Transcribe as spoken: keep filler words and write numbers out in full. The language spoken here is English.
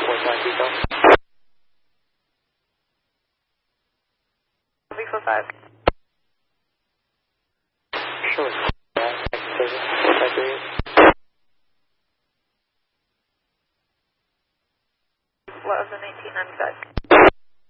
four five detail. V four five. Sure. Yeah, next service. four five three eight. What was the nineteen on set?